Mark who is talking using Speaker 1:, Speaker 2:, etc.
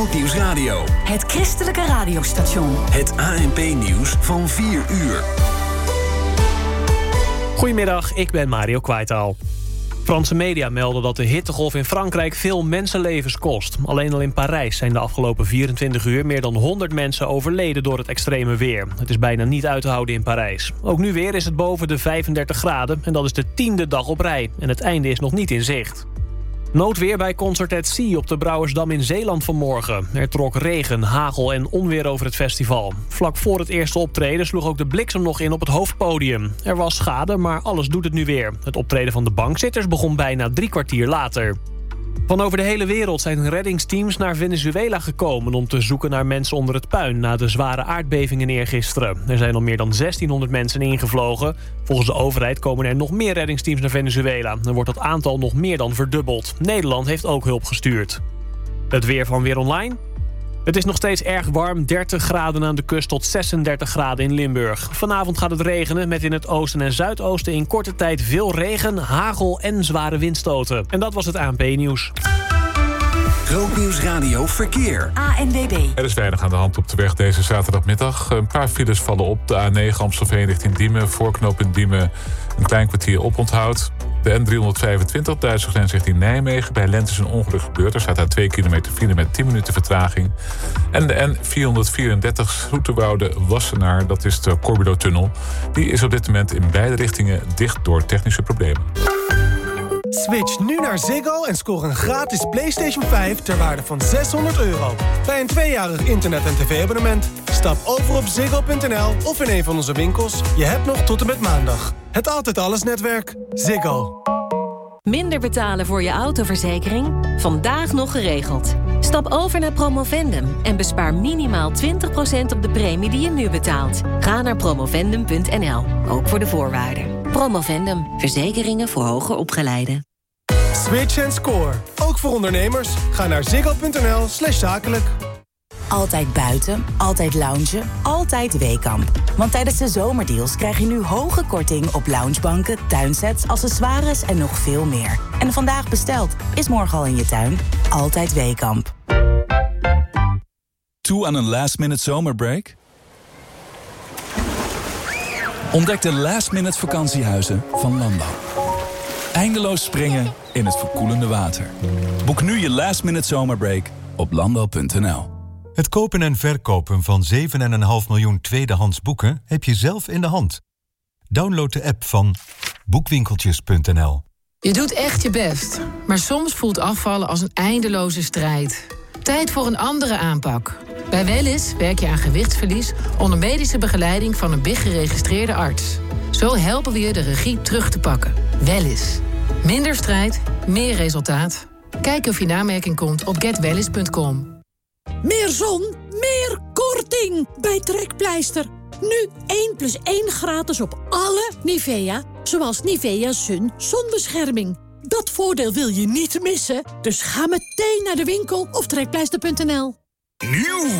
Speaker 1: Grootnieuws Radio.
Speaker 2: Het christelijke radiostation.
Speaker 1: Het ANP-nieuws van 4 uur.
Speaker 3: Goedemiddag, ik ben Mario Kwijtaal. Franse media melden dat de hittegolf in Frankrijk veel mensenlevens kost. Alleen al in Parijs zijn de afgelopen 24 uur meer dan 100 mensen overleden door het extreme weer. Het is bijna niet uit te houden in Parijs. Ook nu weer is het boven de 35 graden en dat is de 10e dag op rij. En het einde is nog niet in zicht. Noodweer bij Concert at Sea op de Brouwersdam in Zeeland vanmorgen. Er trok regen, hagel en onweer over het festival. Vlak voor het eerste optreden sloeg ook de bliksem nog in op het hoofdpodium. Er was schade, maar alles doet het nu weer. Het optreden van de bankzitters begon bijna 3 kwartier later. Van over de hele wereld zijn reddingsteams naar Venezuela gekomen om te zoeken naar mensen onder het puin na de zware aardbevingen eergisteren. Er zijn al meer dan 1600 mensen ingevlogen. Volgens de overheid komen er nog meer reddingsteams naar Venezuela. Dan wordt dat aantal nog meer dan verdubbeld. Nederland heeft ook hulp gestuurd. Het weer van Weer Online. Het is nog steeds erg warm, 30 graden aan de kust tot 36 graden in Limburg. Vanavond gaat het regenen met in het oosten en zuidoosten in korte tijd veel regen, hagel en zware windstoten. En dat was het ANP-nieuws.
Speaker 1: Grootnieuws Radio Verkeer.
Speaker 2: ANWB.
Speaker 4: Er is weinig aan de hand op de weg deze zaterdagmiddag. Een paar files vallen op. De A9 Amstelveen richting Diemen. Voorknooppunt Diemen een klein kwartier oponthoud. De N325 Duitse grens richting Nijmegen. Bij Lent is een ongeluk gebeurd. Er staat daar 2 kilometer file met 10 minuten vertraging. En de N434 Zoeterwoude-Wassenaar, dat is de Corbulo-tunnel. Die is op dit moment in beide richtingen dicht door technische problemen.
Speaker 5: Switch nu naar Ziggo en scoor een gratis PlayStation 5 ter waarde van €600. Bij een 2-jarig internet- en tv-abonnement. Stap over op ziggo.nl of in een van onze winkels. Je hebt nog tot en met maandag. Het Altijd Alles netwerk. Ziggo.
Speaker 6: Minder betalen voor je autoverzekering? Vandaag nog geregeld. Stap over naar Promovendum en bespaar minimaal 20% op de premie die je nu betaalt. Ga naar promovendum.nl, ook voor de voorwaarden. Promovendum, verzekeringen voor hoger opgeleiden.
Speaker 5: Switch en score. Ook voor ondernemers. Ga naar ziggo.nl/zakelijk.
Speaker 7: Altijd buiten, altijd loungen, altijd Weekamp. Want tijdens de zomerdeals krijg je nu hoge korting op loungebanken, tuinsets, accessoires en nog veel meer. En vandaag besteld, is morgen al in je tuin. Altijd Weekamp.
Speaker 8: Toe aan een last-minute zomerbreak? Ontdek de last-minute vakantiehuizen van Landal. Eindeloos springen in het verkoelende water. Boek nu je last-minute zomerbreak op landal.nl.
Speaker 9: Het kopen en verkopen van 7,5 miljoen tweedehands boeken heb je zelf in de hand. Download de app van boekwinkeltjes.nl.
Speaker 10: Je doet echt je best, maar soms voelt afvallen als een eindeloze strijd. Tijd voor een andere aanpak. Bij Wellis werk je aan gewichtsverlies onder medische begeleiding van een BIG-geregistreerde arts. Zo helpen we je de regie terug te pakken. Wellis. Minder strijd, meer resultaat. Kijk of je in aanmerking komt op getwellis.com.
Speaker 11: Meer zon, meer korting bij Trekpleister. Nu 1+1 gratis op alle Nivea, zoals Nivea Sun zonbescherming. Dat voordeel wil je niet missen, dus ga meteen naar de winkel of trekpleister.nl.
Speaker 1: Nieuw!